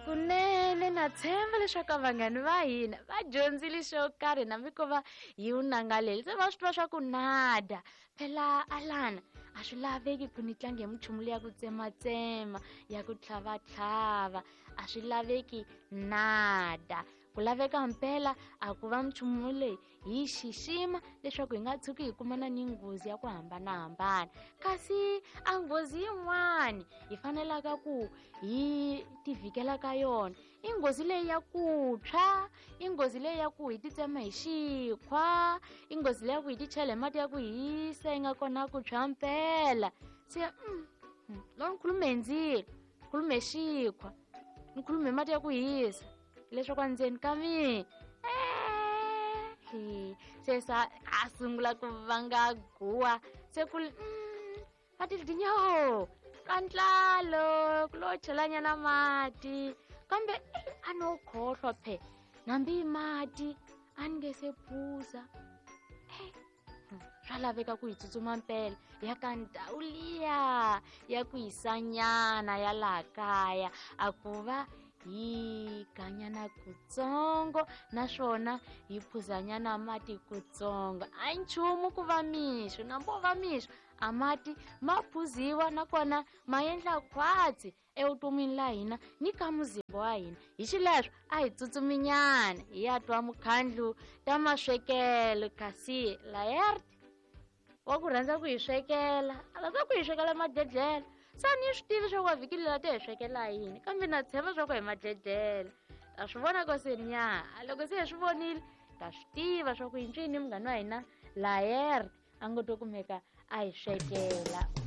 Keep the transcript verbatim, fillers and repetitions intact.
kunene na tshemba leswaku vanghani va hina va dyondzile xo karhi nambi ko va hi wu nangaleli se va swi twa swa ku nada phela alana a swi laveki ku ni tlange hi minchumu leyi ya ku tsematsema ya ku tlhavatlhava a swi laveki nada ku laveka mpela a ku va minchumu leyi hi xixima leswaku hi nga tshuki hi kumana ni nghozi ya ku hambanahambana kasi a nghozi yin'wani hi fanelaka ku hi tivhikela ka yona i nghozi leyi ya ku tshwa i nghozi leyi ya ku hi titsema hi xikhwa i nghozi leyi ya ku hi tichela hi mati ya ku hisa yi nga kona ku tshwa mpela se mm, mm, loko ni khulume hi ndzilo ni khulume hi xikhwa ni khulume hi mati ya ku hisa leswaku endzeni ka mina eh se sa a sungula ku vanga guwa se ku mm, ati dinyo kantlalo kulo chelanyana mati kambe eh, ano khohlwa phe nambi mati aningese phuza eh swa laveka ku hi tsutsuma mpela ya ka ndhawu liya ya ku hisanyana ya laha kaya a ku va hi ganyana kutsongo naswona hi phuzanyana mati kutsongo a nchumu ku va mixo nambo va mixo a mati ma phuziwa nakona ma endla khwatsi evutomini la hina ni ka muzimba wa hina hi xileswo a hi tsutsuminyana hi ya twa mukhandlu ta maswekelo kasi Laerte wa ku rhandza ku hi swekela a rhandza ku hi swekela madledlelo sa ni swi tivi swa ku vhiki lela ti hi swekela yini kambe na tshemba swa ku hi madledlelo ta swi vona ko seniya loko se hi swi vonile ta swi tiva swa ku hi ncini munghana wa hina Laerte a ngo to kumeka a hi swekela